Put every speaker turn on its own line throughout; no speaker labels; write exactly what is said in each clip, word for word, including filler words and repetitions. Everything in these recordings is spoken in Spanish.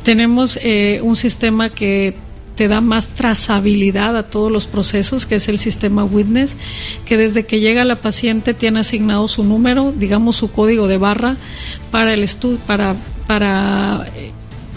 Tenemos eh, un sistema que te da más trazabilidad a todos los procesos, que es el sistema Witness, que desde que llega la paciente tiene asignado su número, digamos su código de barra para el estudio, para para eh,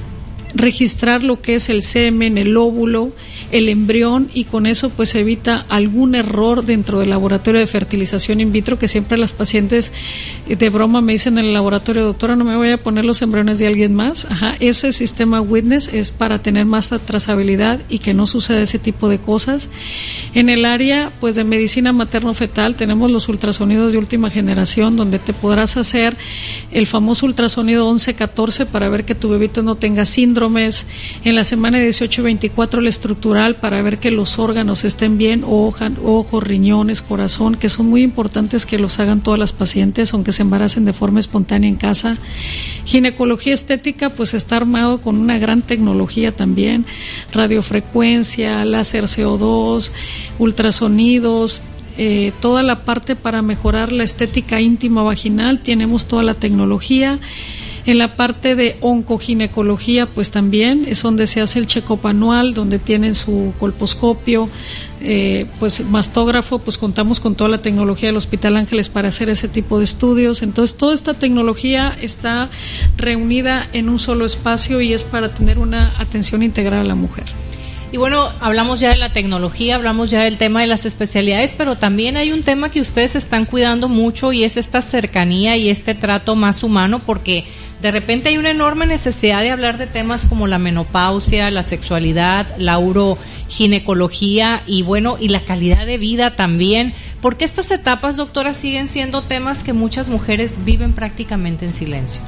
registrar lo que es el semen, el óvulo, el embrión, y con eso pues evita algún error dentro del laboratorio de fertilización in vitro, que siempre las pacientes de broma me dicen en el laboratorio: doctora, no me voy a poner los embriones de alguien más. Ajá, ese sistema Witness es para tener más trazabilidad y que no suceda ese tipo de cosas. En el área pues de medicina materno-fetal tenemos los ultrasonidos de última generación, donde te podrás hacer el famoso ultrasonido once catorce para ver que tu bebito no tenga síndromes. En la semana dieciocho veinticuatro el estructural para ver que los órganos estén bien, ojos, ojos, riñones, corazón, que son muy importantes que los hagan todas las pacientes, aunque se embaracen de forma espontánea en casa. Ginecología estética pues está armado con una gran tecnología también, radiofrecuencia, láser C O dos, ultrasonidos, eh, toda la parte para mejorar la estética íntima vaginal, tenemos toda la tecnología. En la parte de oncoginecología pues también es donde se hace el check-up anual, donde tienen su colposcopio, eh, pues mastógrafo, pues contamos con toda la tecnología del Hospital Ángeles para hacer ese tipo de estudios. Entonces toda esta tecnología está reunida en un solo espacio y es para tener una atención integral a la mujer.
Y bueno, hablamos ya de la tecnología, hablamos ya del tema de las especialidades, pero también hay un tema que ustedes están cuidando mucho y es esta cercanía y este trato más humano, porque de repente hay una enorme necesidad de hablar de temas como la menopausia, la sexualidad, la uroginecología y bueno, y la calidad de vida también, porque estas etapas, doctora, siguen siendo temas que muchas mujeres viven prácticamente en silencio.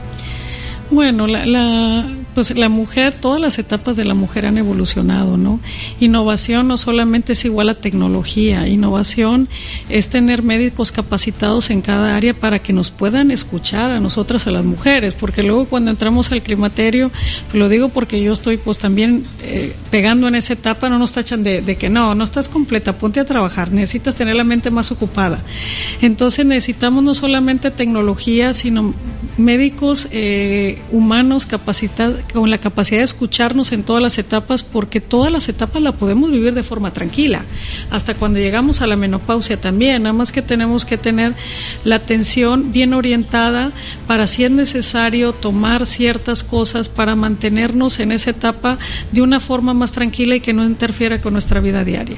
Bueno, la, la, pues la mujer, todas las etapas de la mujer han evolucionado, ¿no? Innovación no solamente es igual a tecnología, innovación es tener médicos capacitados en cada área para que nos puedan escuchar a nosotras, a las mujeres, porque luego cuando entramos al climaterio, pues lo digo porque yo estoy pues también eh, pegando en esa etapa, no nos tachan de, de que no, no estás completa, ponte a trabajar, necesitas tener la mente más ocupada. Entonces necesitamos no solamente tecnología, sino médicos eh, humanos capacitados, con la capacidad de escucharnos en todas las etapas, porque todas las etapas la podemos vivir de forma tranquila, hasta cuando llegamos a la menopausia también, nada más que tenemos que tener la atención bien orientada para, si es necesario, tomar ciertas cosas para mantenernos en esa etapa de una forma más tranquila y que no interfiera con nuestra vida diaria.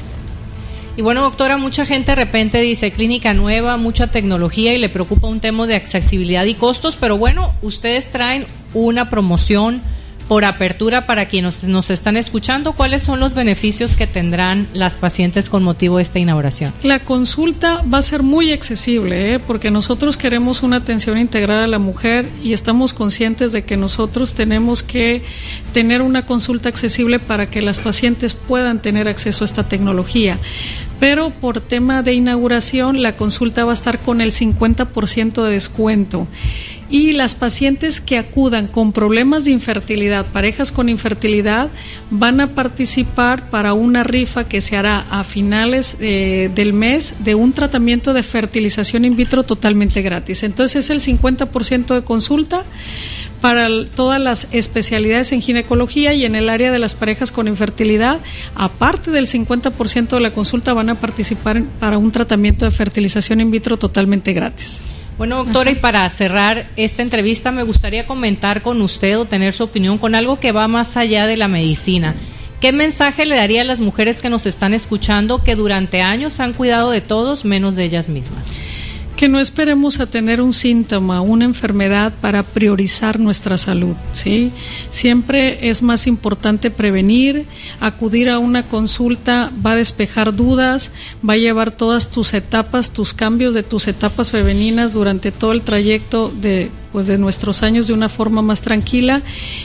Y bueno, doctora, mucha gente de repente dice clínica nueva, mucha tecnología y le preocupa un tema de accesibilidad y costos, pero bueno, ustedes traen una promoción por apertura para quienes nos están escuchando. ¿Cuáles son los beneficios que tendrán las pacientes con motivo de esta inauguración?
La consulta va a ser muy accesible, ¿eh? Porque nosotros queremos una atención integral a la mujer y estamos conscientes de que nosotros tenemos que tener una consulta accesible para que las pacientes puedan tener acceso a esta tecnología. Pero por tema de inauguración, la consulta va a estar con el cincuenta por ciento de descuento. Y las pacientes que acudan con problemas de infertilidad, parejas con infertilidad, van a participar para una rifa que se hará a finales eh, del mes de un tratamiento de fertilización in vitro totalmente gratis. Entonces es el cincuenta por ciento de consulta para todas las especialidades en ginecología, y en el área de las parejas con infertilidad, aparte del cincuenta por ciento de la consulta, van a participar para un tratamiento de fertilización in vitro totalmente gratis.
Bueno, doctora, y para cerrar esta entrevista me gustaría comentar con usted o tener su opinión con algo que va más allá de la medicina. ¿Qué mensaje le daría a las mujeres que nos están escuchando que durante años han cuidado de todos menos de ellas mismas?
Que no esperemos a tener un síntoma, una enfermedad para priorizar nuestra salud, ¿sí? Siempre es más importante prevenir, acudir a una consulta va a despejar dudas, va a llevar todas tus etapas, tus cambios de tus etapas femeninas durante todo el trayecto de, pues, de nuestros años de una forma más tranquila,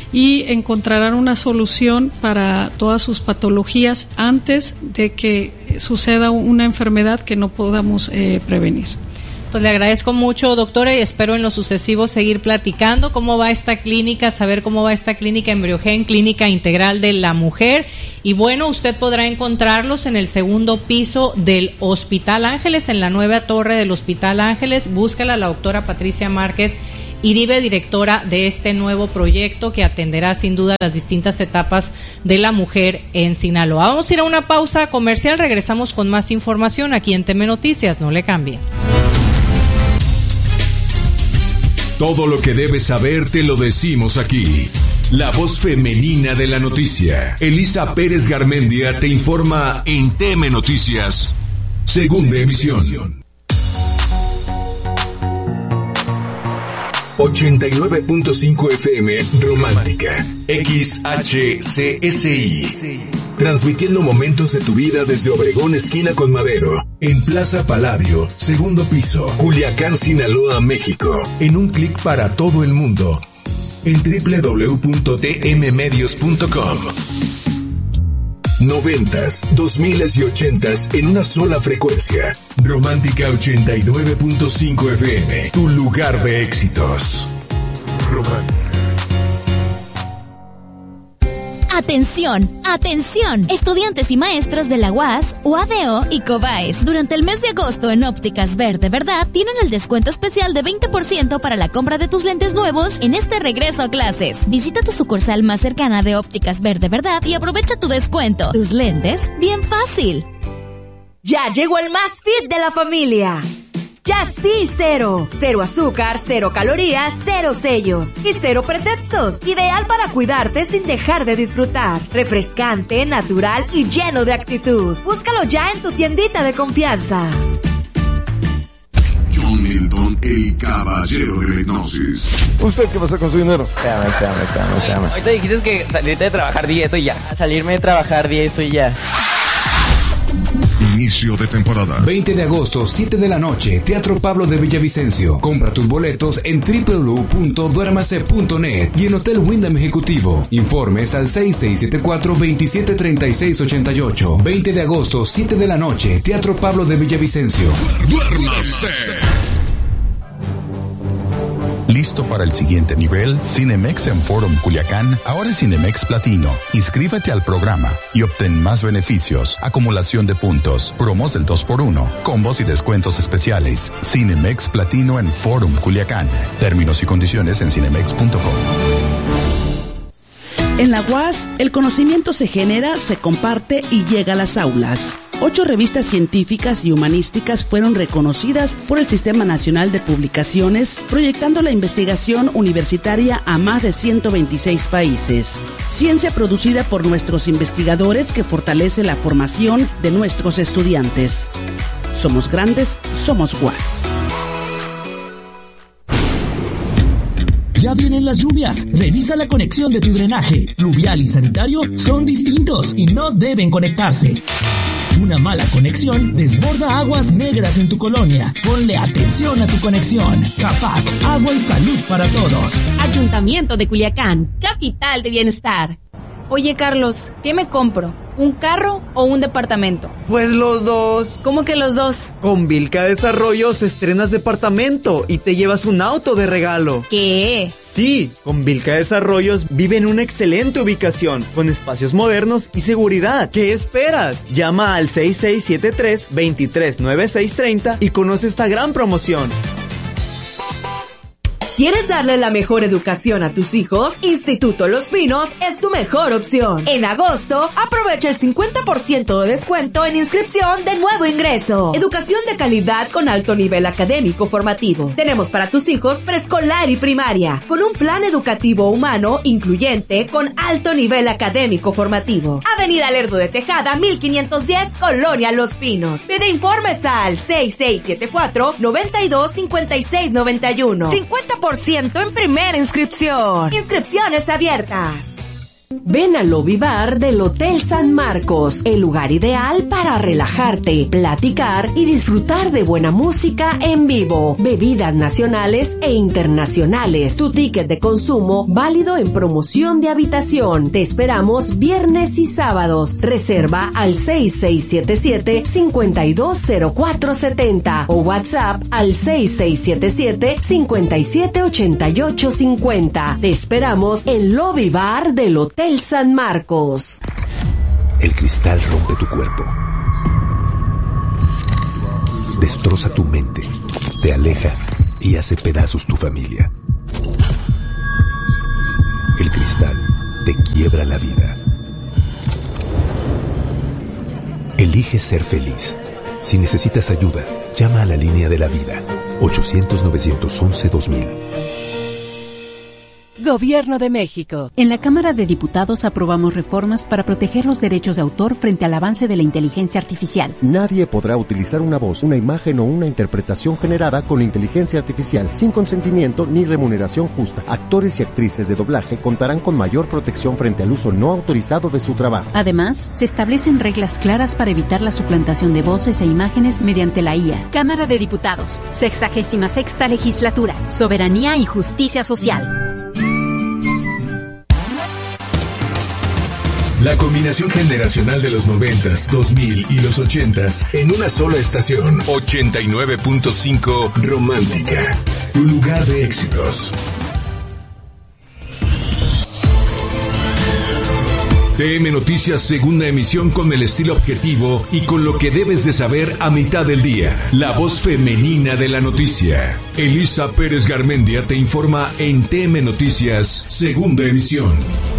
y encontrarán una solución para todas sus patologías antes de que suceda una enfermedad que no podamos eh, prevenir.
Pues le agradezco mucho, doctora, y espero en lo sucesivo seguir platicando cómo va esta clínica, saber cómo va esta clínica Embriogen, Clínica Integral de la Mujer. Y bueno, usted podrá encontrarlos en el segundo piso del Hospital Ángeles, en la nueva torre del Hospital Ángeles. Búscala, la doctora Patricia Márquez, y Dive, directora de este nuevo proyecto que atenderá sin duda las distintas etapas de la mujer en Sinaloa. Vamos a ir a una pausa comercial, regresamos con más información aquí en T M Noticias, no le cambien.
Todo lo que debes saber te lo decimos aquí. La voz femenina de la noticia. Elisa Pérez Garmendia te informa en T M Noticias, segunda emisión. ochenta y nueve punto cinco F M Romántica. X H C S I. Transmitiendo momentos de tu vida desde Obregón, esquina con Madero. En Plaza Palladio, segundo piso, Culiacán, Sinaloa, México. En un clic para todo el mundo. En doble u doble u doble u punto t m medios punto com. Noventas, dos miles y ochentas en una sola frecuencia. Romántica ochenta y nueve punto cinco F M, tu lugar de éxitos. Romántica.
Atención, atención, estudiantes y maestros de la U A S, U A D O y COBAES. Durante el mes de agosto en Ópticas Verde Verdad tienen el descuento especial de veinte por ciento para la compra de tus lentes nuevos en este regreso a clases. Visita tu sucursal más cercana de Ópticas Verde Verdad y aprovecha tu descuento. Tus lentes, bien fácil.
Ya llegó el más fit de la familia. Just-Be Cero. Cero azúcar, cero calorías, cero sellos y cero pretextos. Ideal para cuidarte sin dejar de disfrutar. Refrescante, natural y lleno de actitud. Búscalo ya en tu tiendita de confianza.
John Milton, el caballero de la hipnosis.
¿Usted qué pasa con su dinero?
Espérame, espérame, espérame, espérame. Ahorita dijiste que salirte de trabajar día, eso y ya. Salirme de trabajar día, eso y ya.
Inicio de temporada.
veinte de agosto, siete de la noche, Teatro Pablo de Villavicencio. Compra tus boletos en doble u doble u doble u punto duérmase punto net y en Hotel Wyndham Ejecutivo. Informes al seis seis siete cuatro, veintisiete treinta y seis ochenta y ocho. veinte de agosto, siete de la noche, Teatro Pablo de Villavicencio.
¡Duérmase! ¿Listo para el siguiente nivel? Cinemex en Forum Culiacán, ahora es Cinemex Platino. Inscríbete al programa y obtén más beneficios, acumulación de puntos, promos del dos por uno, combos y descuentos especiales. Cinemex Platino en Forum Culiacán. Términos y condiciones en cinemex punto com.
En la U A S, el conocimiento se genera, se comparte y llega a las aulas. Ocho revistas científicas y humanísticas fueron reconocidas por el Sistema Nacional de Publicaciones, proyectando la investigación universitaria a más de ciento veintiséis países. Ciencia producida por nuestros investigadores que fortalece la formación de nuestros estudiantes. Somos grandes, somos U A S.
Ya vienen las lluvias. Revisa la conexión de tu drenaje. Pluvial y sanitario son distintos y no deben conectarse. Una mala conexión desborda aguas negras en tu colonia. Ponle atención a tu conexión. CAPAC, agua y salud para todos.
Ayuntamiento de Culiacán, capital de bienestar.
Oye, Carlos, ¿qué me compro? ¿Un carro o un departamento?
Pues los dos.
¿Cómo que los dos?
Con Vilca Desarrollos estrenas departamento y te llevas un auto de regalo.
¿Qué?
Sí, con Vilca Desarrollos vive en una excelente ubicación, con espacios modernos y seguridad. ¿Qué esperas? Llama al seis seis siete tres, dos tres nueve seis tres cero y conoce esta gran promoción.
¿Quieres darle la mejor educación a tus hijos? Instituto Los Pinos es tu mejor opción. En agosto, aprovecha el cincuenta por ciento de descuento en inscripción de nuevo ingreso. Educación de calidad con alto nivel académico formativo. Tenemos para tus hijos preescolar y primaria, con un plan educativo humano incluyente con alto nivel académico formativo. Avenida Lerdo de Tejada, mil quinientos diez, Colonia Los Pinos. Pide informes al seis seis siete cuatro, nueve dos, cinco seis nueve uno. cincuenta por ciento en primera inscripción. Inscripciones abiertas.
Ven al lobby bar del Hotel San Marcos, el lugar ideal para relajarte, platicar y disfrutar de buena música en vivo, bebidas nacionales e internacionales. Tu ticket de consumo válido en promoción de habitación. Te esperamos viernes y sábados. Reserva al seis seis siete siete, cinco dos cero cuatro siete cero o WhatsApp al seis seis siete siete, cinco siete ocho ocho cinco cero. Te esperamos en lobby bar del Hotel El San Marcos.
El cristal rompe tu cuerpo, destroza tu mente, te aleja y hace pedazos tu familia. El cristal te quiebra la vida. Elige ser feliz. Si necesitas ayuda, llama a la línea de la vida. ochocientos, novecientos once, dos mil.
Gobierno de México. En la Cámara de Diputados aprobamos reformas para proteger los derechos de autor frente al avance de la inteligencia artificial.
Nadie podrá utilizar una voz, una imagen o una interpretación generada con inteligencia artificial sin consentimiento ni remuneración justa. Actores y actrices de doblaje contarán con mayor protección frente al uso no autorizado de su trabajo.
Además, se establecen reglas claras para evitar la suplantación de voces e imágenes mediante la I A.
Cámara de Diputados, sexagésima sexta legislatura, soberanía y justicia social.
La combinación generacional de los noventas, dos mil y los ochentas en una sola estación. ochenta y nueve punto cinco Romántica, tu lugar de éxitos. T M Noticias, segunda emisión, con el estilo objetivo y con lo que debes de saber a mitad del día. La voz femenina de la noticia. Elisa Pérez Garmendia te informa en T M Noticias, segunda emisión.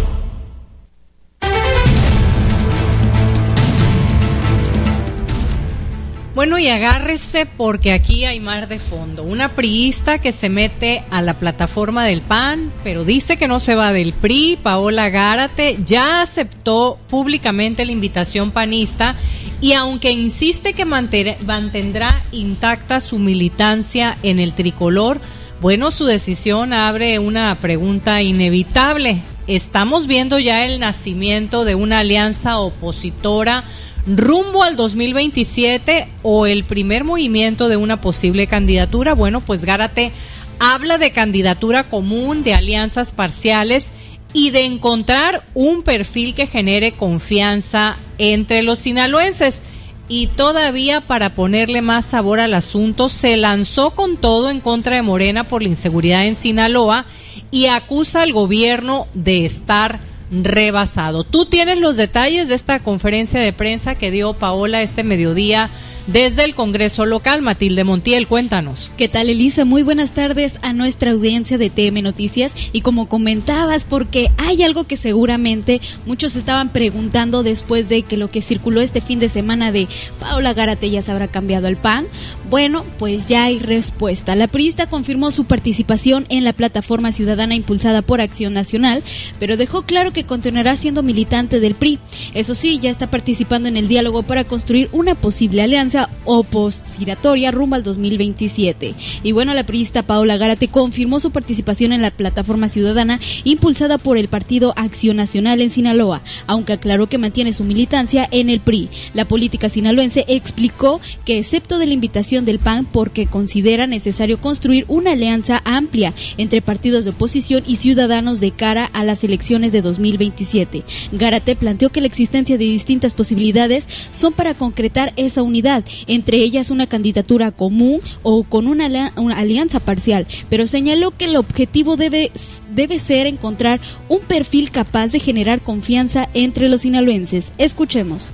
Bueno, y agárrese porque aquí hay mar de fondo. Una priista que se mete a la plataforma del P A N, pero dice que no se va del P R I. Paola Gárate ya aceptó públicamente la invitación panista y aunque insiste que mantendrá intacta su militancia en el tricolor, bueno, su decisión abre una pregunta inevitable. Estamos viendo ya el nacimiento de una alianza opositora rumbo al dos mil veintisiete o el primer movimiento de una posible candidatura. Bueno, pues Gárate habla de candidatura común, de alianzas parciales y de encontrar un perfil que genere confianza entre los sinaloenses. Y todavía, para ponerle más sabor al asunto, se lanzó con todo en contra de Morena por la inseguridad en Sinaloa y acusa al gobierno de estar rebasado. Tú tienes los detalles de esta conferencia de prensa que dio Paola este mediodía desde el Congreso local. Matilde Montiel, cuéntanos.
¿Qué tal, Elisa? Muy buenas tardes a nuestra audiencia de T M Noticias. Y como comentabas, porque hay algo que seguramente muchos estaban preguntando después de que lo que circuló este fin de semana de Paola Gárate ya se habrá cambiado al P A N. Bueno, pues ya hay respuesta. La priista confirmó su participación en la plataforma ciudadana impulsada por Acción Nacional, pero dejó claro que continuará siendo militante del P R I. Eso sí, ya está participando en el diálogo para construir una posible alianza opositoria rumbo al dos mil veintisiete. Y bueno, la priista Paola Gárate confirmó su participación en la plataforma ciudadana impulsada por el partido Acción Nacional en Sinaloa, aunque aclaró que mantiene su militancia en el P R I. La política sinaloense explicó que excepto de la invitación del P A N porque considera necesario construir una alianza amplia entre partidos de oposición y ciudadanos de cara a las elecciones de dos mil veintisiete. Gárate planteó que la existencia de distintas posibilidades son para concretar esa unidad, entre ellas una candidatura común o con una, una alianza parcial, pero señaló que el objetivo debe, debe ser encontrar un perfil capaz de generar confianza entre los sinaloenses. Escuchemos.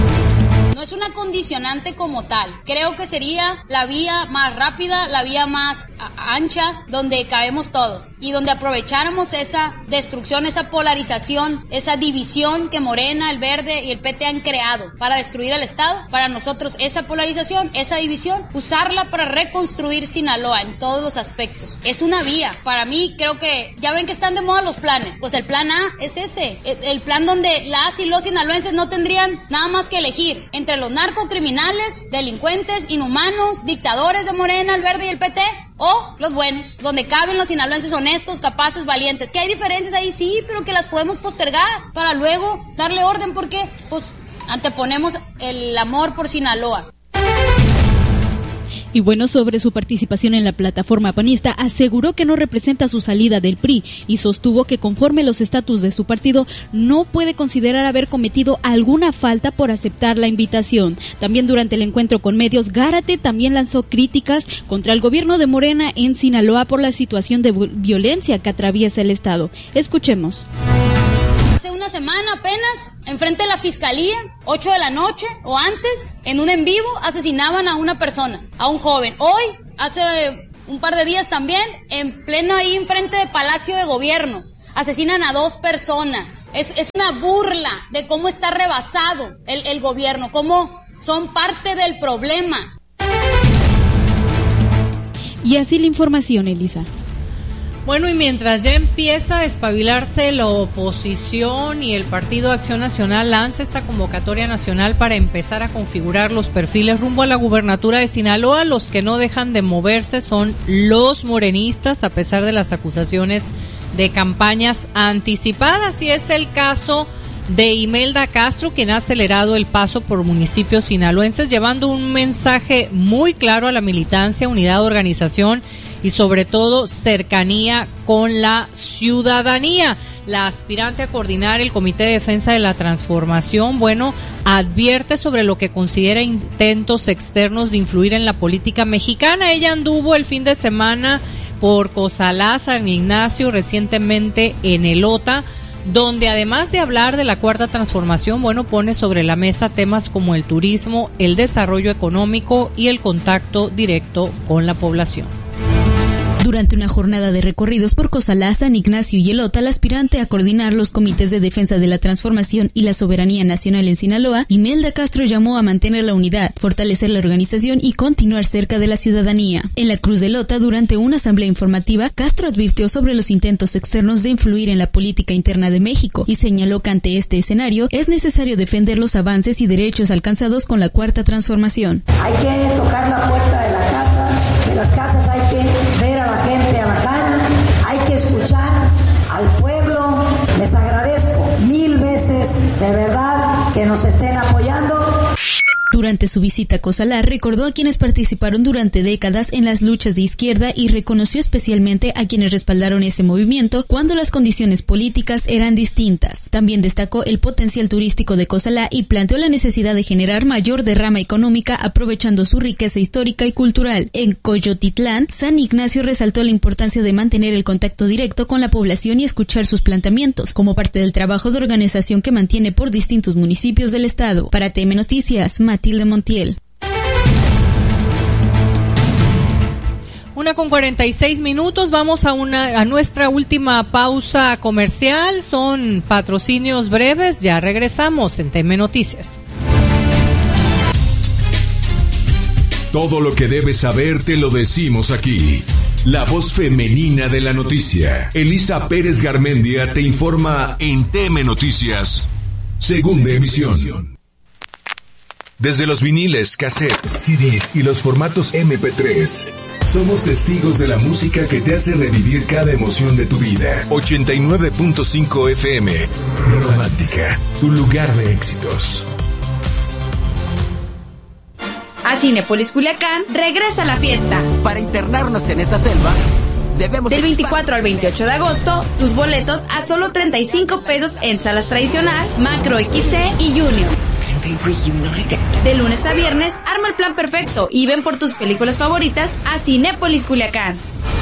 No es una condicionante como tal. Creo que sería la vía más rápida, la vía más ancha, donde cabemos todos y donde aprovecháramos esa destrucción, esa polarización, esa división que Morena, el Verde y el P T han creado para destruir al Estado. Para nosotros esa polarización, esa división, usarla para reconstruir Sinaloa en todos los aspectos. Es una vía. Para mí creo que ya ven que están de moda los planes. Pues el plan A es ese, el plan donde las y los sinaloenses no tendrían nada más que elegir entre los narcocriminales, delincuentes, inhumanos, dictadores de Morena, el Verde y el P T, o los buenos, donde caben los sinaloenses honestos, capaces, valientes. Que hay diferencias ahí, sí, pero que las podemos postergar para luego darle orden, porque pues anteponemos el amor por Sinaloa.
Y bueno, sobre su participación en la plataforma panista, aseguró que no representa su salida del P R I y sostuvo que conforme los estatus de su partido no puede considerar haber cometido alguna falta por aceptar la invitación. También durante el encuentro con medios, Gárate también lanzó críticas contra el gobierno de Morena en Sinaloa por la situación de violencia que atraviesa el estado. Escuchemos.
Hace una semana apenas, enfrente de la fiscalía, ocho de la noche o antes, en un en vivo, asesinaban a una persona, a un joven. Hoy, hace un par de días también, en pleno ahí enfrente del Palacio de Gobierno, asesinan a dos personas. Es, es una burla de cómo está rebasado el, el gobierno, cómo son parte del problema.
Y así la información, Elisa.
Bueno, y mientras ya empieza a espabilarse la oposición y el Partido Acción Nacional lanza esta convocatoria nacional para empezar a configurar los perfiles rumbo a la gubernatura de Sinaloa, los que no dejan de moverse son los morenistas, a pesar de las acusaciones de campañas anticipadas, y es el caso de Imelda Castro, quien ha acelerado el paso por municipios sinaloenses, llevando un mensaje muy claro a la militancia, unidad de organización y sobre todo cercanía con la ciudadanía. La aspirante a coordinar el Comité de Defensa de la Transformación, bueno, advierte sobre lo que considera intentos externos de influir en la política mexicana. Ella anduvo el fin de semana por Cozalá, San Ignacio, recientemente en Elota, donde además de hablar de la Cuarta Transformación, bueno, pone sobre la mesa temas como el turismo, el desarrollo económico y el contacto directo con la población.
Durante una jornada de recorridos por Cozalá, San Ignacio y Elota, la aspirante a coordinar los comités de defensa de la transformación y la soberanía nacional en Sinaloa, Imelda Castro llamó a mantener la unidad, fortalecer la organización y continuar cerca de la ciudadanía. En la Cruz de Elota, durante una asamblea informativa, Castro advirtió sobre los intentos externos de influir en la política interna de México y señaló que ante este escenario es necesario defender los avances y derechos alcanzados con la Cuarta Transformación.
Hay que tocar la puerta de la casa, de las casas hay que ver a la gente a la cara, hay que escuchar al pueblo. Les agradezco mil veces, de verdad, que nos estén apoyando.
Durante su visita a Cozalá, recordó a quienes participaron durante décadas en las luchas de izquierda y reconoció especialmente a quienes respaldaron ese movimiento cuando las condiciones políticas eran distintas. También destacó el potencial turístico de Cozalá y planteó la necesidad de generar mayor derrama económica aprovechando su riqueza histórica y cultural. En Coyotitlán, San Ignacio resaltó la importancia de mantener el contacto directo con la población y escuchar sus planteamientos, como parte del trabajo de organización que mantiene por distintos municipios del estado. Para T M Noticias, Matilde Montiel.
Una con cuarenta y seis minutos, vamos a una a nuestra última pausa comercial, son patrocinios breves, ya regresamos en T M Noticias.
Todo lo que debes saber te lo decimos aquí. La voz femenina de la noticia, Elisa Pérez Garmendia, te informa en T M Noticias, segunda emisión. Desde los viniles, cassettes, C Ds y los formatos eme pe tres, somos testigos de la música que te hace revivir cada emoción de tu vida. ochenta y nueve punto cinco F M, Romántica, tu lugar de éxitos.
A Cinépolis Culiacán regresa la fiesta.
Para internarnos en esa selva, debemos...
Del veinticuatro al veintiocho de agosto, tus boletos a solo treinta y cinco pesos en salas tradicional, Macro equis ce y Junior. De lunes a viernes, arma el plan perfecto y ven por tus películas favoritas a Cinépolis Culiacán.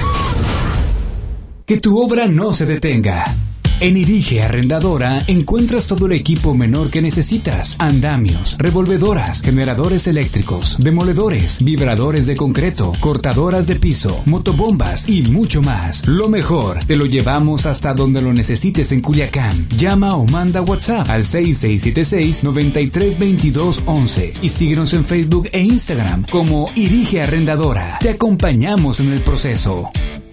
Que tu obra no se detenga. En Irige Arrendadora encuentras todo el equipo menor que necesitas: andamios, revolvedoras, generadores eléctricos, demoledores, vibradores de concreto, cortadoras de piso, motobombas y mucho más. Lo mejor, te lo llevamos hasta donde lo necesites en Culiacán. Llama o manda WhatsApp al seis seis siete seis, nueve tres dos dos once y síguenos en Facebook e Instagram como Irige Arrendadora. Te acompañamos en el proceso.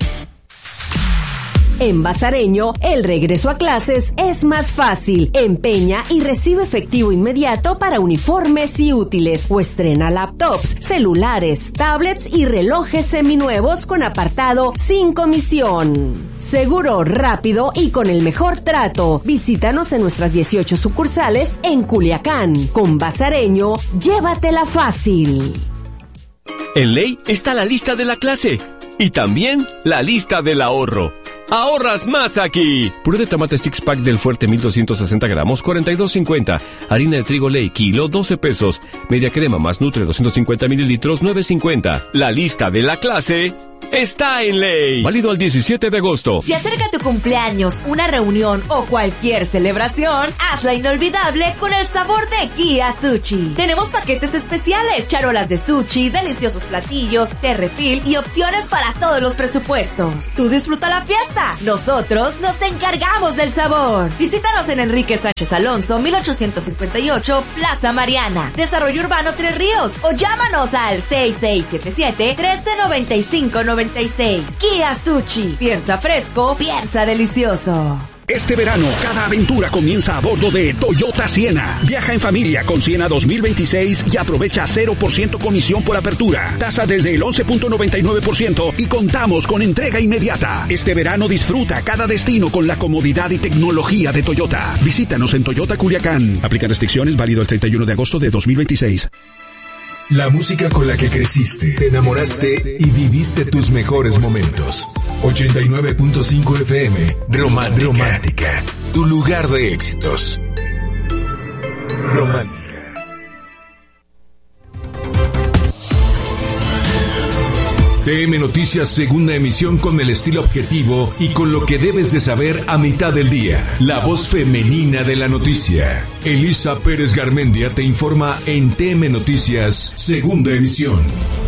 En Bazareño, el regreso a clases es más fácil. Empeña y recibe efectivo inmediato para uniformes y útiles o estrena laptops, celulares, tablets y relojes seminuevos con apartado sin comisión. Seguro, rápido y con el mejor trato. Visítanos en nuestras dieciocho sucursales en Culiacán. Con Bazareño, llévatela fácil.
En Ley está la lista de la clase y también la lista del ahorro. ¡Ahorras más aquí! Puré de tomate six pack del Fuerte mil doscientos sesenta gramos, cuarenta y dos cincuenta. Harina de trigo Ley, kilo, doce pesos. Media crema más Nutre, doscientos cincuenta mililitros, nueve cincuenta. La lista de la clase está en Ley. Válido al diecisiete de agosto.
Si acerca tu cumpleaños, una reunión o cualquier celebración, hazla inolvidable con el sabor de Kia Sushi. Tenemos paquetes especiales, charolas de sushi, deliciosos platillos, té refill y opciones para todos los presupuestos. Tú disfruta la fiesta, nosotros nos encargamos del sabor. Visítanos en Enrique Sánchez Alonso, mil ochocientos cincuenta y ocho, Plaza Mariana, Desarrollo Urbano Tres Ríos, o llámanos al seis seis siete siete, uno tres nueve cinco nueve seis. Kia Sushi. Piensa fresco, piensa delicioso.
Este verano, cada aventura comienza a bordo de Toyota Siena. Viaja en familia con Siena dos mil veintiséis y aprovecha cero por ciento comisión por apertura. Tasa desde el once punto noventa y nueve por ciento y contamos con entrega inmediata. Este verano disfruta cada destino con la comodidad y tecnología de Toyota. Visítanos en Toyota Culiacán. Aplican restricciones, válido el treinta y uno de agosto de dos mil veintiséis.
La música con la que creciste, te enamoraste y viviste tus mejores momentos. ochenta y nueve punto cinco F M, Romántica. Romántica, tu lugar de éxitos. Romántica. T M Noticias, segunda emisión, con el estilo objetivo y con lo que debes de saber a mitad del día. La voz femenina de la noticia. Elisa Pérez Garmendia te informa en T M Noticias, segunda emisión.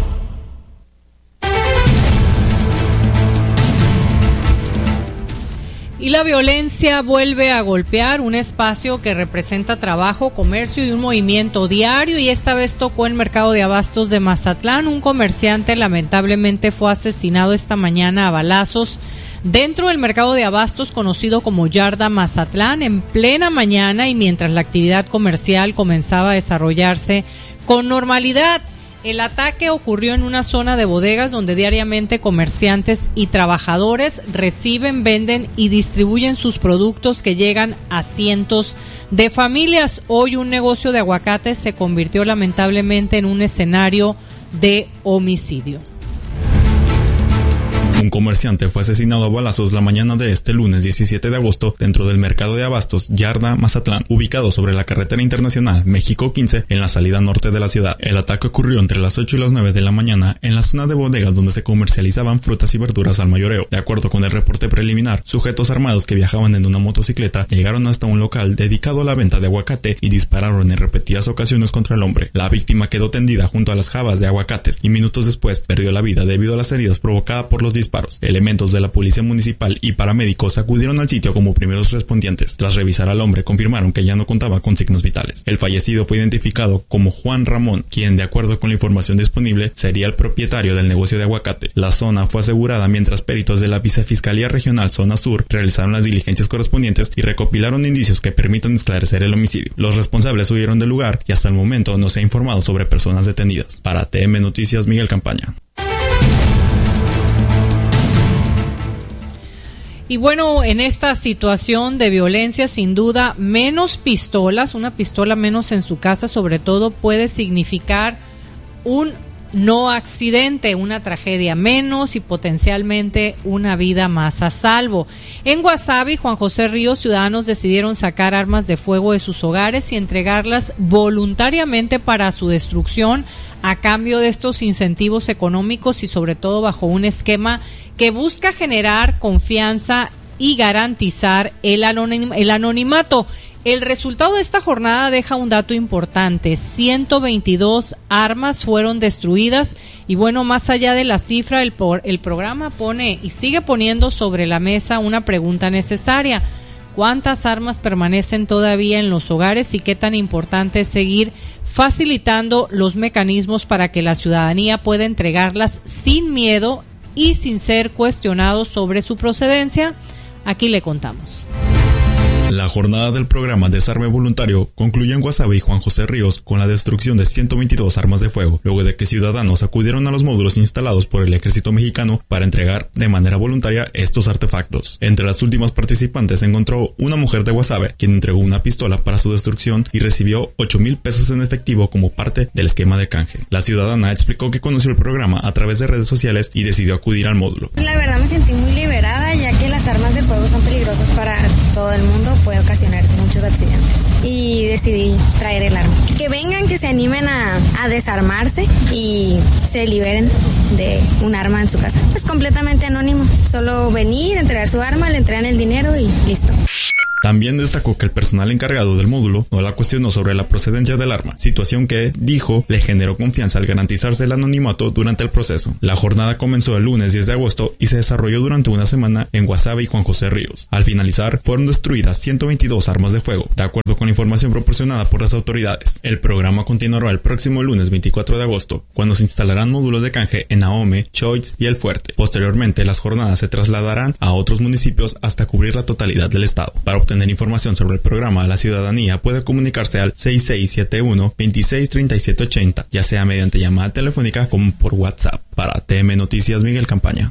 Y la violencia vuelve a golpear un espacio que representa trabajo, comercio y un movimiento diario, y esta vez tocó el mercado de abastos de Mazatlán. Un comerciante lamentablemente fue asesinado esta mañana a balazos dentro del mercado de abastos conocido como Yarda Mazatlán en plena mañana y mientras la actividad comercial comenzaba a desarrollarse con normalidad. El ataque ocurrió en una zona de bodegas donde diariamente comerciantes y trabajadores reciben, venden y distribuyen sus productos que llegan a cientos de familias. Hoy un negocio de aguacates se convirtió lamentablemente en un escenario de homicidio.
Un comerciante fue asesinado a balazos la mañana de este lunes diecisiete de agosto dentro del mercado de abastos Yarda Mazatlán, ubicado sobre la carretera internacional México quince en la salida norte de la ciudad. El ataque ocurrió entre las ocho y las nueve de la mañana en la zona de bodegas donde se comercializaban frutas y verduras al mayoreo. De acuerdo con el reporte preliminar, sujetos armados que viajaban en una motocicleta llegaron hasta un local dedicado a la venta de aguacate y dispararon en repetidas ocasiones contra el hombre. La víctima quedó tendida junto a las jabas de aguacates y minutos después perdió la vida debido a las heridas provocadas por los disparos. Elementos de la policía municipal y paramédicos acudieron al sitio como primeros respondientes. Tras revisar al hombre, confirmaron que ya no contaba con signos vitales. El fallecido fue identificado como Juan Ramón, quien, de acuerdo con la información disponible, sería el propietario del negocio de aguacate. La zona fue asegurada mientras peritos de la Vicefiscalía Regional Zona Sur realizaron las diligencias correspondientes y recopilaron indicios que permitan esclarecer el homicidio. Los responsables huyeron del lugar y hasta el momento no se ha informado sobre personas detenidas. Para T M Noticias, Miguel Campaña.
Y bueno, en esta situación de violencia, sin duda, menos pistolas, una pistola menos en su casa, sobre todo, puede significar un no accidente, una tragedia menos y potencialmente una vida más a salvo. En Guasave, Juan José Ríos, ciudadanos decidieron sacar armas de fuego de sus hogares y entregarlas voluntariamente para su destrucción a cambio de estos incentivos económicos y sobre todo bajo un esquema que busca generar confianza y garantizar el, anonim- el anonimato. El resultado de esta jornada deja un dato importante: ciento veintidós armas fueron destruidas y bueno, más allá de la cifra, el, por, el programa pone y sigue poniendo sobre la mesa una pregunta necesaria: ¿cuántas armas permanecen todavía en los hogares y qué tan importante es seguir facilitando los mecanismos para que la ciudadanía pueda entregarlas sin miedo y sin ser cuestionados sobre su procedencia? Aquí le contamos.
La jornada del programa Desarme Voluntario concluyó en Guasave y Juan José Ríos con la destrucción de ciento veintidós armas de fuego, luego de que ciudadanos acudieron a los módulos instalados por el ejército mexicano para entregar de manera voluntaria estos artefactos. Entre las últimas participantes se encontró una mujer de Guasave, quien entregó una pistola para su destrucción y recibió ocho mil pesos en efectivo como parte del esquema de canje. La ciudadana explicó que conoció el programa a través de redes sociales y decidió acudir al módulo.
La verdad me sentí muy liberada, ya que las armas de fuego son peligrosas para todo el mundo, puede ocasionar muchos accidentes, y decidí traer el arma. Que vengan, que se animen a, a desarmarse y se liberen de un arma en su casa. Es completamente anónimo, solo venir, entregar su arma, le entregan el dinero y listo.
También destacó que el personal encargado del módulo no la cuestionó sobre la procedencia del arma, situación que, dijo, le generó confianza al garantizarse el anonimato durante el proceso. La jornada comenzó el lunes diez de agosto y se desarrolló durante una semana en Guasave y Juan José Ríos. Al finalizar, fueron destruidas ciento veintidós armas de fuego, de acuerdo con información proporcionada por las autoridades. El programa continuará el próximo lunes veinticuatro de agosto, cuando se instalarán módulos de canje en Ahome, Choix y El Fuerte. Posteriormente, las jornadas se trasladarán a otros municipios hasta cubrir la totalidad del estado. Para obtener Tener información sobre el programa, la ciudadanía puede comunicarse al seis seis siete uno, veintiséis treinta y siete ochenta, ya sea mediante llamada telefónica como por WhatsApp. Para T M Noticias, Miguel Campaña.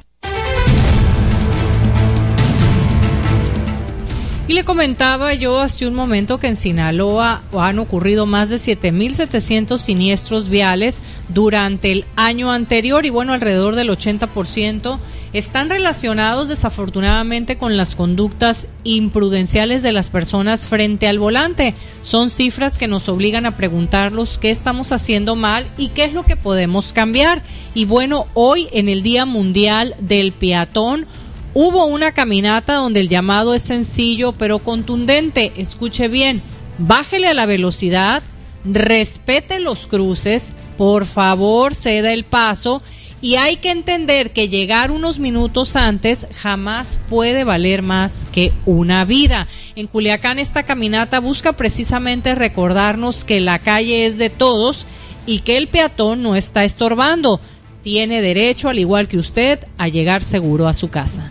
Y le comentaba yo hace un momento que en Sinaloa han ocurrido más de siete mil setecientos siniestros viales durante el año anterior y bueno, alrededor del ochenta por ciento están relacionados desafortunadamente con las conductas imprudenciales de las personas frente al volante. Son cifras que nos obligan a preguntarnos qué estamos haciendo mal y qué es lo que podemos cambiar. Y bueno, hoy en el Día Mundial del Peatón, hubo una caminata donde el llamado es sencillo pero contundente. Escuche bien, bájele a la velocidad, respete los cruces, por favor ceda el paso y hay que entender que llegar unos minutos antes jamás puede valer más que una vida. En Culiacán esta caminata busca precisamente recordarnos que la calle es de todos y que el peatón no está estorbando. Tiene derecho, al igual que usted, a llegar seguro a su casa.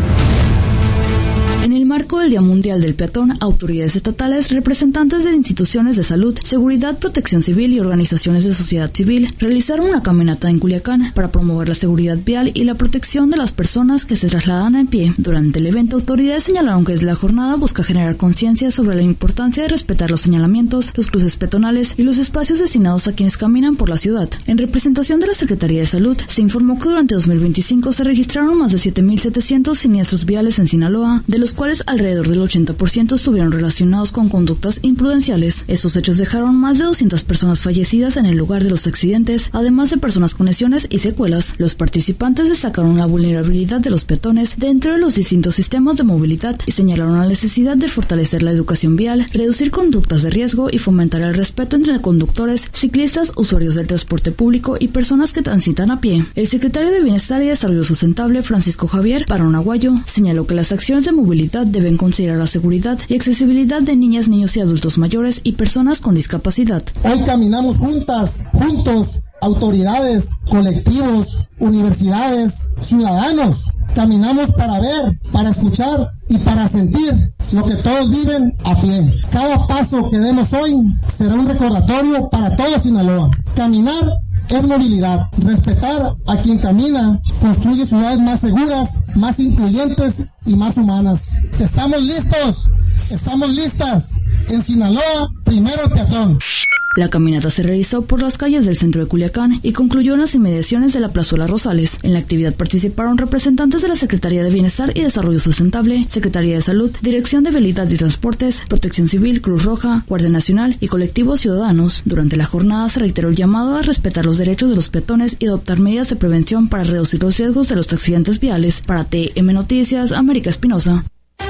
En el marco del Día Mundial del Peatón, autoridades estatales, representantes de instituciones de salud, seguridad, protección civil y organizaciones de sociedad civil realizaron una caminata en Culiacán para promover la seguridad vial y la protección de las personas que se trasladan a pie. Durante el evento, autoridades señalaron que desde la jornada busca generar conciencia sobre la importancia de respetar los señalamientos, los cruces peatonales y los espacios destinados a quienes caminan por la ciudad. En representación de la Secretaría de Salud, se informó que durante dos mil veinticinco se registraron más de siete mil setecientos siniestros viales en Sinaloa, de los cuales alrededor del ochenta por ciento estuvieron relacionados con conductas imprudenciales. Estos hechos dejaron más de doscientas personas fallecidas en el lugar de los accidentes, además de personas con lesiones y secuelas. Los participantes destacaron la vulnerabilidad de los peatones dentro de los distintos sistemas de movilidad y señalaron la necesidad de fortalecer la educación vial, reducir conductas de riesgo y fomentar el respeto entre conductores, ciclistas, usuarios del transporte público y personas que transitan a pie. El secretario de Bienestar y Desarrollo Sustentable, Francisco Javier Barón Aguayo, señaló que las acciones de movilidad deben considerar la seguridad y accesibilidad de niñas, niños y adultos mayores y personas con discapacidad.
Hoy caminamos juntas, juntos, autoridades, colectivos, universidades, ciudadanos. Caminamos para ver, para escuchar y para sentir lo que todos viven a pie. Cada paso que demos hoy será un recordatorio para todo Sinaloa. Caminar es movilidad. Respetar a quien camina construye ciudades más seguras, más incluyentes y más humanas. ¿Estamos listos? ¿Estamos listas? En Sinaloa, primero el peatón.
La caminata se realizó por las calles del centro de Culiacán y concluyó en las inmediaciones de la Plazuela Rosales. En la actividad participaron representantes de la Secretaría de Bienestar y Desarrollo Sustentable, Secretaría de Salud, Dirección de Vialidad y Transportes, Protección Civil, Cruz Roja, Guardia Nacional y colectivos ciudadanos. Durante la jornada se reiteró el llamado a respetar los derechos de los peatones y adoptar medidas de prevención para reducir los riesgos de los accidentes viales. Para T M Noticias, América Espinosa.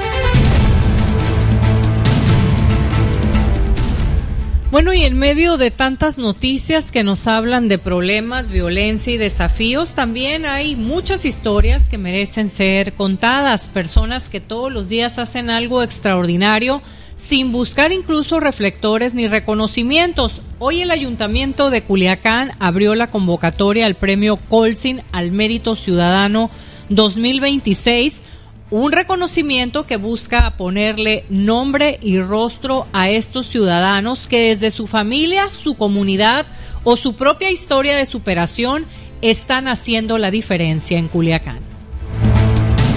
Bueno, y en medio de tantas noticias que nos hablan de problemas, violencia y desafíos, también hay muchas historias que merecen ser contadas. Personas que todos los días hacen algo extraordinario sin buscar incluso reflectores ni reconocimientos. Hoy el Ayuntamiento de Culiacán abrió la convocatoria al Premio Colsin al Mérito Ciudadano dos mil veintiséis, un reconocimiento que busca ponerle nombre y rostro a estos ciudadanos que desde su familia, su comunidad o su propia historia de superación están haciendo la diferencia en Culiacán.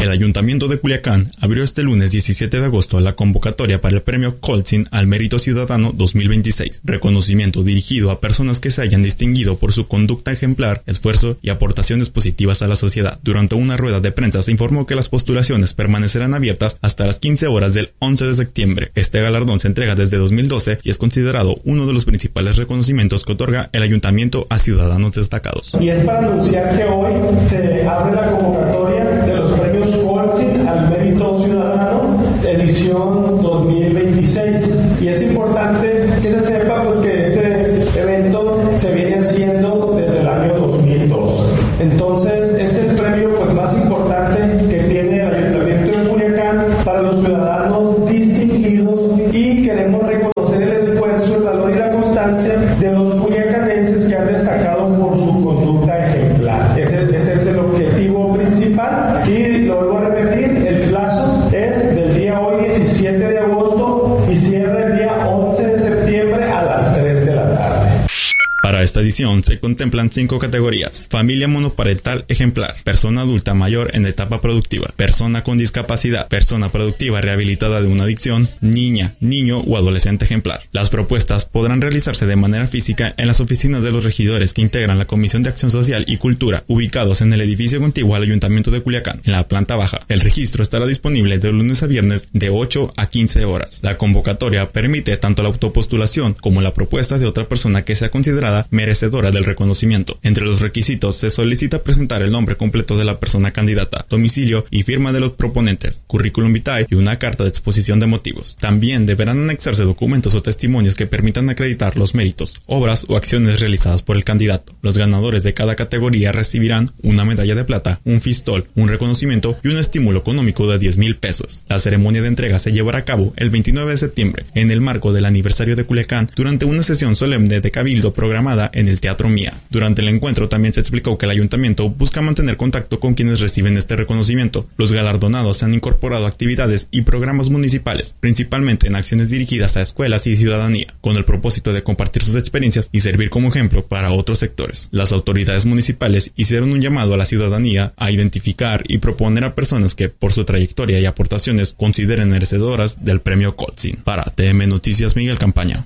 El Ayuntamiento de Culiacán abrió este lunes diecisiete de agosto la convocatoria para el premio Coltsin al Mérito Ciudadano dos mil veintiséis, reconocimiento dirigido a personas que se hayan distinguido por su conducta ejemplar, esfuerzo y aportaciones positivas a la sociedad. Durante una rueda de prensa se informó que las postulaciones permanecerán abiertas hasta las quince horas del once de septiembre. Este galardón se entrega desde dos mil doce y es considerado uno de los principales reconocimientos que otorga el Ayuntamiento a ciudadanos destacados.
Y es para anunciar que hoy se abre la convocatoria de los premios Coltsin al Mérito Ciudadano edición dos mil veintiséis. Y es importante que se sepa pues que este evento se viene haciendo desde el año dos mil dos. Entonces es el premio pues más importante que tiene el Ayuntamiento de Culiacán para los ciudadanos distinguidos, y queremos reconocer el esfuerzo, el valor y la constancia de los culiacanenses que han destacado por su conducta ejemplar. Ese, ese es el objetivo principal, y lo vuelvo a repetir, el plazo es del día hoy diecisiete de agosto y cierra el día once de septiembre a las tres de la tarde.
Para esta edición se contemplan cinco categorías: familia monoparental ejemplar, persona adulta mayor en etapa productiva, persona con discapacidad, persona productiva rehabilitada de una adicción, niña, niño o adolescente ejemplar. Las propuestas podrán realizarse de manera física en las oficinas de los regidores que integran la Comisión de Acción Social y Cultura, ubicados en el edificio contiguo al Ayuntamiento de Culiacán, en la planta baja. El registro estará disponible de lunes a viernes de ocho a quince horas. La convocatoria permite tanto la autopostulación como la propuesta de otra persona que sea considerada merecedora del reconocimiento. Entre los requisitos se solicita presentar el nombre completo de la persona candidata, domicilio y firma de los proponentes, currículum vitae y una carta de exposición de motivos. También deberán anexarse documentos o testimonios que permitan acreditar los méritos, obras o acciones realizadas por el candidato. Los ganadores de cada categoría recibirán una medalla de plata, un fistol, un reconocimiento y un estímulo económico de diez mil pesos. La ceremonia de entrega se llevará a cabo el veintinueve de septiembre, en el marco del aniversario de Culiacán, durante una sesión solemne de cabildo programada en el Teatro Mía. Durante el encuentro también se explicó que el ayuntamiento busca mantener contacto con quienes reciben este reconocimiento. Los galardonados se han incorporado a actividades y programas municipales, principalmente en acciones dirigidas a escuelas y ciudadanía, con el propósito de compartir sus experiencias y servir como ejemplo para otros sectores. Las autoridades municipales hicieron un llamado a la ciudadanía a identificar y proponer a personas que, por su trayectoria y aportaciones, consideren merecedoras del premio Coltsin. Para T M Noticias, Miguel Campaña.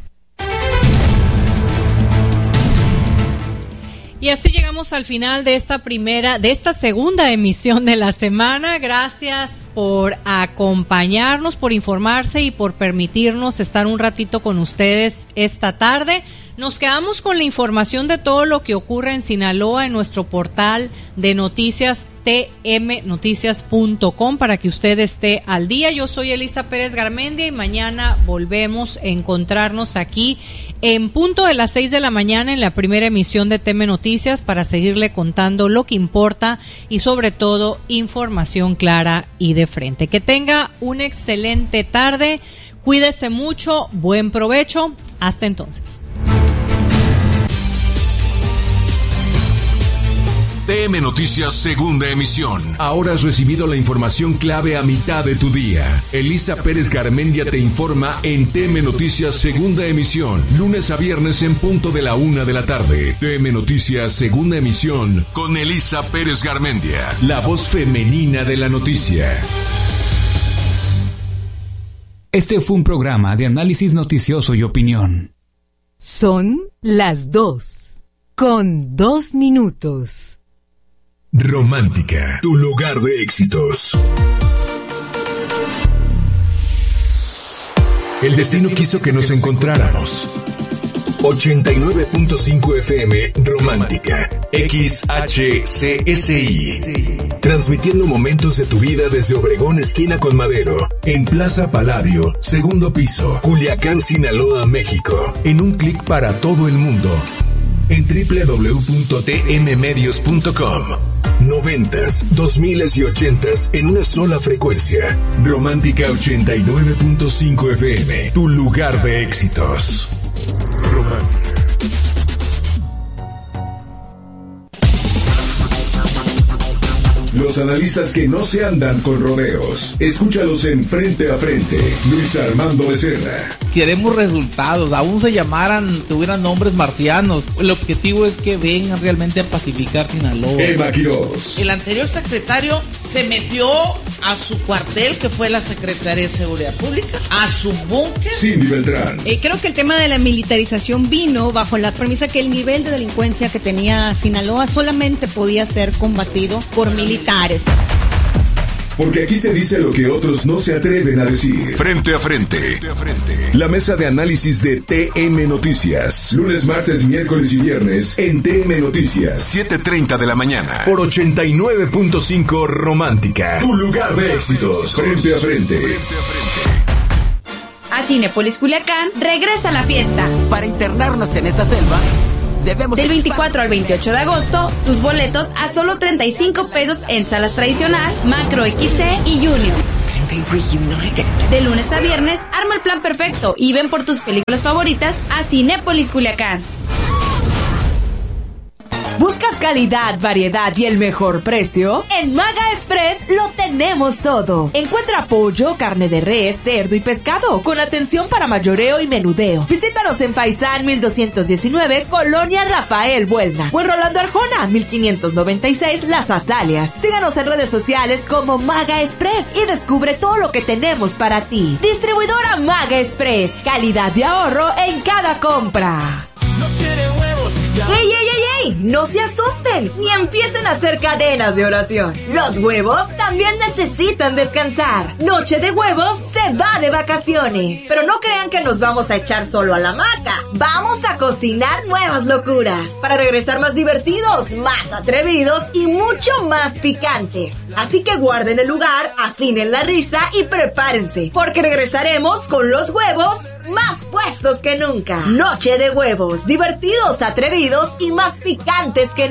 Y así llegamos al final de esta primera, de esta segunda emisión de la semana. Gracias por acompañarnos, por informarse y por permitirnos estar un ratito con ustedes esta tarde. Nos quedamos con la información de todo lo que ocurre en Sinaloa en nuestro portal de noticias t m noticias punto com para que usted esté al día. Yo soy Elisa Pérez Garmendia y mañana volvemos a encontrarnos aquí en punto de las seis de la mañana en la primera emisión de T M Noticias para seguirle contando lo que importa y sobre todo información clara y de frente. Que tenga una excelente tarde, cuídese mucho, buen provecho, hasta entonces.
T M Noticias segunda emisión. Ahora has recibido la información clave a mitad de tu día. Elisa Pérez Garmendia te informa en T M Noticias segunda emisión, lunes a viernes en punto de la una de la tarde. T M Noticias segunda emisión con Elisa Pérez Garmendia, la voz femenina de la noticia.
Este fue un programa de análisis noticioso y opinión.
Son las dos, con dos minutos.
Romántica, tu lugar de éxitos. El destino quiso que nos encontráramos. ochenta y nueve punto cinco F M Romántica, X H C S I. Transmitiendo momentos de tu vida desde Obregón, esquina con Madero, en Plaza Palladio, segundo piso, Culiacán, Sinaloa, México. En un clic para todo el mundo. En doble u doble u doble u punto t m medios punto com. Noventas, dos miles y ochentas en una sola frecuencia. Romántica ochenta y nueve punto cinco F M, tu lugar de éxitos. Romántica. Los analistas que no se andan con rodeos. Escúchalos en Frente a Frente. Luis Armando Becerra.
Queremos resultados, aún se llamaran, tuvieran nombres marcianos. El objetivo es que vengan realmente a pacificar Sinaloa.
Eva Quiroz.
El anterior secretario se metió
a su cuartel, que fue la Secretaría de Seguridad Pública, a su búnker.
Cindy Beltrán.
Eh, creo que el tema de la militarización vino bajo la premisa que el nivel de delincuencia que tenía Sinaloa solamente podía ser combatido por militares.
Porque aquí se dice lo que otros no se atreven a decir. Frente a frente. Frente a frente. La mesa de análisis de T M Noticias. Lunes, martes, miércoles y viernes en T M Noticias. siete treinta de la mañana. Por ochenta y nueve punto cinco Romántica. Tu lugar de éxitos. Frente a frente. Frente a frente.
A Cinépolis Culiacán regresa la fiesta.
Para internarnos en esa selva, debemos...
Del veinticuatro al veintiocho de agosto, tus boletos a solo treinta y cinco pesos en salas tradicional, Macro X C y Junior. De lunes a viernes, arma el plan perfecto y ven por tus películas favoritas a Cinépolis Culiacán.
¿Buscas calidad, variedad y el mejor precio? En Maga Express lo tenemos todo. Encuentra pollo, carne de res, cerdo y pescado con atención para mayoreo y menudeo. Visítanos en Faisán mil doscientos diecinueve, Colonia Rafael Buelna, o en Rolando Arjona mil quinientos noventa y seis, Las Azalias. Síganos en redes sociales como Maga Express y descubre todo lo que tenemos para ti. Distribuidora Maga Express, calidad de ahorro en cada compra.
Noche de huevos.
¡Ey, ey, ey, ey! No se asusten ni empiecen a hacer cadenas de oración. Los huevos también necesitan descansar. Noche de Huevos se va de vacaciones. Pero no crean que nos vamos a echar solo a la hamaca. Vamos a cocinar nuevas locuras para regresar más divertidos, más atrevidos y mucho más picantes. Así que guarden el lugar, afinen la risa y prepárense, porque regresaremos con los huevos más puestos que nunca. Noche de Huevos, divertidos, atrevidos y más picantes que